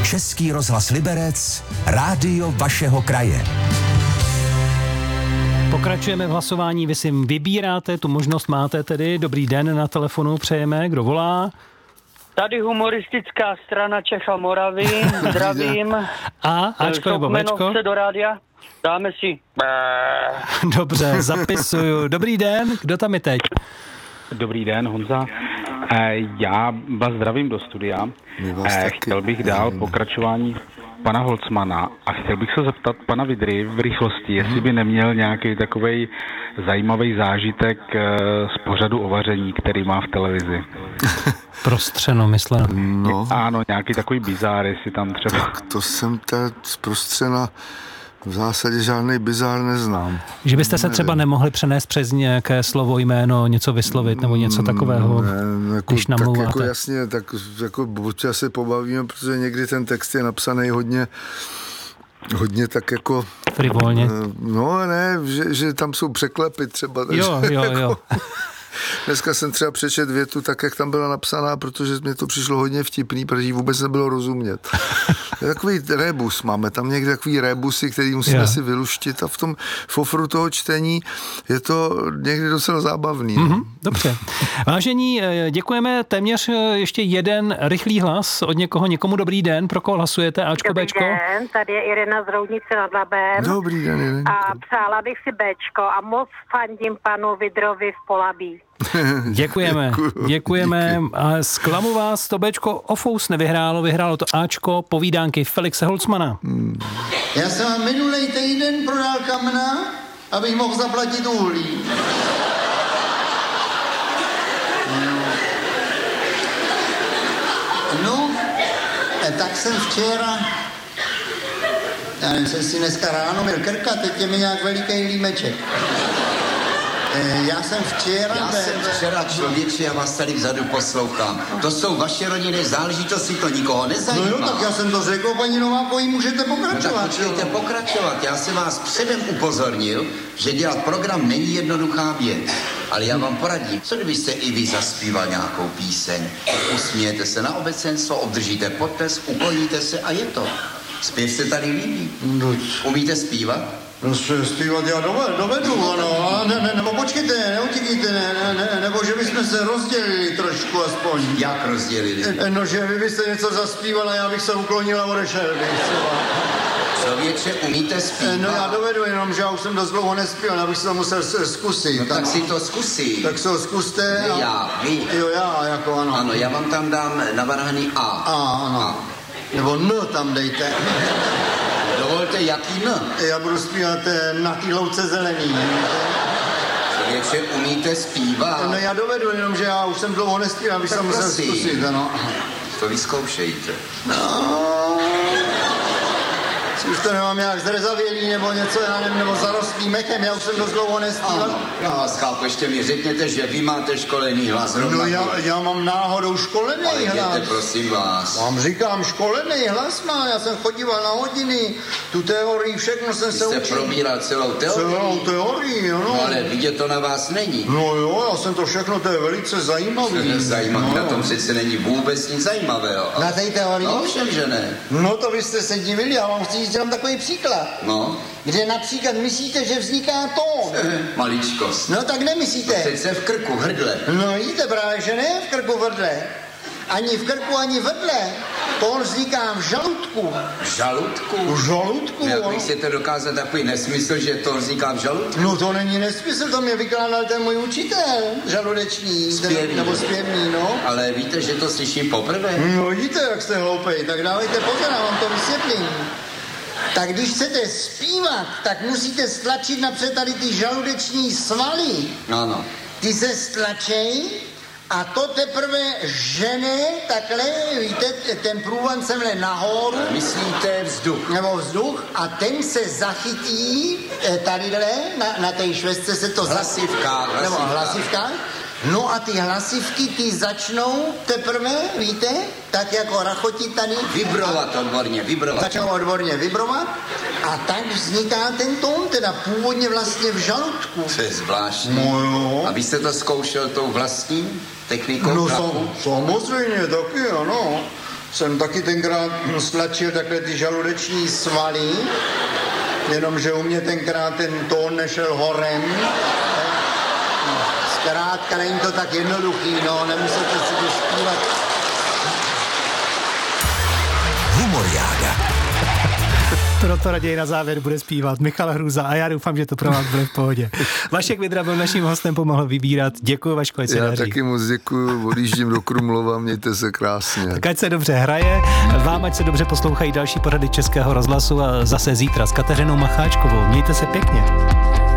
Český rozhlas Liberec, rádio vašeho kraje. Pokračujeme v hlasování, vy si vybíráte, tu možnost máte tedy. Dobrý den, na telefonu přejeme, kdo volá? Tady humoristická strana Čech a Moravy, zdravím. A, Ačko nebo Bčko? Se do rádia, dáme si. Dobře, zapisuju. Dobrý den, kdo tam je teď? Dobrý den, Honza. Já vás zdravím do studia. Chtěl bych dál pokračování pana Holcmana a chtěl bych se zeptat pana Vidry v rychlosti, jestli by neměl nějaký takovej zajímavý zážitek z pořadu o vaření, který má v televizi. Prostřeno, mysleno. No. Ano, nějaký takový bizár, jestli tam třeba. Tak to jsem teď z prostřena v zásadě žádný bizár neznám. Že byste se třeba nemohli přenést přes nějaké slovo, jméno, něco vyslovit nebo něco takového, když namlouváte? Tak jako jasně, tak jako občas se pobavíme, protože někdy ten text je napsaný hodně tak jako... Frivolně. No ne, že tam jsou překlepy třeba. Takže Jo. Jako, dneska jsem třeba přečet větu tak, jak tam byla napsaná, protože mě to přišlo hodně vtipný, protože jí vůbec nebylo rozumět. Takový rebus máme, tam někde takový rebusy, který musíme si vyluštit a v tom fofru toho čtení je to někdy docela zábavný. Dobře. Vážení, děkujeme. Téměř ještě jeden rychlý hlas od někomu. Dobrý den, pro koho hlasujete? Ačko, Bčko? Dobrý den, tady je Irena z Roudnice nad Labem. Dobrý den, Irenko. A přála bych si Bčko a moc fandím panu Vidrovi v Polabí. Děkujeme. A zklamu vás, to Bčko ofous nevyhrálo, vyhrálo to Ačko, povídánky Felixe Holcmana. Já jsem vám minulej týden prodal kamna, abych mohl zaplatit uhlí. No, tak jsem včera, já nevím, jsem si dneska ráno měl krka, teď je mi nějak veliký límeček. Já jsem včera člověče, já vás tady vzadu poslouchám. To jsou vaše rodinné záležitosti, to nikoho nezajímá. No jo, tak já jsem to řekl, paní Novákový, můžete pokračovat. No tak počkejte pokračovat. Já jsem vás předem upozornil, že dělat program není jednoduchá věc. Ale já vám poradím, co kdybyste i vy zaspíval nějakou píseň. Usmějete se na obecenstvo, obdržíte potlesk, ukloníte se a je to. Zpěv se tady líbí. Umíte zpívat? No zpívat já dovedu, ano, nebo počkejte, neutíkejte, nebo že bychom se rozdělili trošku aspoň. Jak rozdělili? No, že vy byste něco zaspíval a já bych se uklonil a odešel bych třeba. Člověče, umíte zpívat? No já dovedu, jenom že já už jsem dost dlouho nespíval, abych se to musel zkusit. No tak si to zkusí. Tak se ho zkuste. Ne já, vy. Jo, já, jako ano. Ano, já vám tam dám navrhaný A. Ano. A. Nebo N tam dejte. Dovolte, jaký N? Já budu zpívat Na té louce zelený. Člověče, umíte zpívat? No já dovedu, jenom že já už jsem dlouho nespíval, abych se musel zkusit, ano. To vyzkoušejte. No. Už to nemám nějak zrezavělý nebo něco, já nevím, nebo zarostlý mechem, já už jsem dost dlouho nespíval. Já vás chápu, ještě mi řekněte, že vy máte školený hlas. No já mám náhodou školený hlas. Ale prosím vás. Vám říkám, školený hlas má, já jsem chodíval na hodiny, tu teorii, všechno jsem se učil. Jste probíral celou teorii? Celou teorii, ano. No ale vidět to na vás není. No jo, já jsem to všechno, to je velice zajímavý. Zajímavý, no. Na tom přece není vůbec nic zajímavého. Na té teorii? No všem, že ne. No to vy jste se divili, já vám chci říct jenom takový příklad. No. Kde například myslíte, že vzniká tón. Maličkost. No tak nemyslíte. To přece v krku, v hrdle. No jíte právě, že ne v krku, v hrdle. Ani v krku, ani v hrdle. Tón vzniká v žaludku. V žaludku? V žaludku, jak bych si to dokázat takový nesmysl, že to vzniká v žaludku? No to není nesmysl, to mě vykládal ten můj učitel, žaludeční. Zpěvný. Nebo zpěvný, no. Ale víte, že to slyším poprvé? No víte, jak jste hloupej, tak dávejte pozor, já vám to vysvětlím. Tak když chcete zpívat, tak musíte stlačit napřed tady ty žaludeční svaly. Ano. Ty se stlačej a to teprve žene takhle, víte, ten průvan semhle nahoru. Myslíte vzduch? Nebo vzduch a ten se zachytí tadyhle, na té švestce se to hlasivka. Nebo hlasivka. No a ty hlasivky, ty začnou teprve, víte, tak jako rachotit tady. Vibrovat odborně, vibrovat. Začnou odborně vibrovat a tak vzniká ten tón, teda původně vlastně v žaludku. To je zvláštní. No jo. A vy jste to zkoušel tou vlastní technikou? No samozřejmě, taky ano. jsem taky tenkrát stlačil takhle ty žaludeční svaly, jenomže u mě tenkrát ten tón nešel horem. Zkrátka není to tak jednoduchý, no, nemusíte si to zpívat. Humoriáda. Proto raději na závěr bude zpívat Michal Hruza a já doufám, že to pro vás bude v pohodě. Vašek Vidra byl naším hostem, pomohl vybírat. Děkuji, Vaško, ať se daří. Já taky moc děkuji, odjíždím do Krumlova, mějte se krásně. Tak ať se dobře hraje, vám ať se dobře poslouchají další pořady Českého rozhlasu a zase zítra s Kateřinou Macháčkovou. Mějte se pěkně.